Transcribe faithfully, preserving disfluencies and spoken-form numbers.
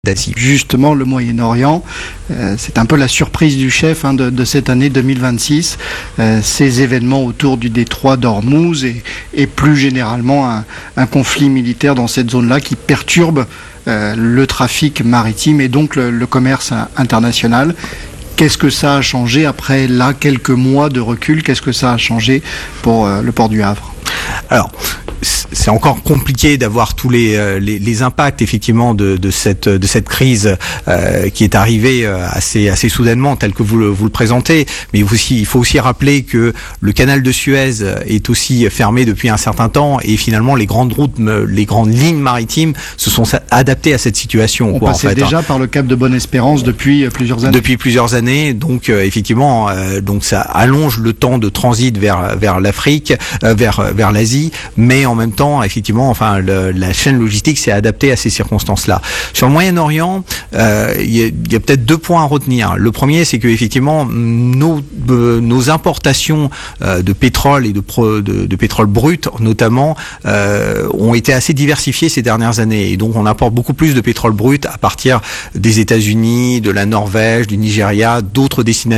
d'Asie. Justement, le Moyen-Orient, euh, c'est un peu la surprise du chef hein, de, de cette année deux mille vingt-six. Euh, ces événements autour du détroit d'Ormuz et, et plus généralement un, un conflit militaire dans cette zone-là qui perturbe euh, le trafic maritime et donc le, le commerce international. Qu'est-ce que ça a changé après là quelques mois de recul? Qu'est-ce que ça a changé pour euh, le port du Havre? Alors, c'est encore compliqué d'avoir tous les, les, les impacts effectivement de, de cette de cette crise euh, qui est arrivée assez assez soudainement, tel que vous le, vous le présentez. Mais aussi, il faut aussi rappeler que le canal de Suez est aussi fermé depuis un certain temps et finalement les grandes routes, les grandes lignes maritimes se sont adaptées à cette situation. On quoi, passait en fait, déjà hein. par le cap de Bonne-Espérance depuis plusieurs années. Depuis plusieurs années, donc euh, effectivement, euh, donc ça allonge le temps de transit vers vers l'Afrique, euh, vers vers l'Asie, mais en même temps, effectivement, enfin, le, la chaîne logistique s'est adaptée à ces circonstances-là. Sur le Moyen-Orient, euh, il y a, y a peut-être deux points à retenir. Le premier, c'est que effectivement, nos euh, nos importations euh, de pétrole et de, pro, de de pétrole brut, notamment, euh, ont été assez diversifiées ces dernières années, et donc on importe beaucoup plus de pétrole brut à partir des États-Unis, de la Norvège, du Nigeria, d'autres destinations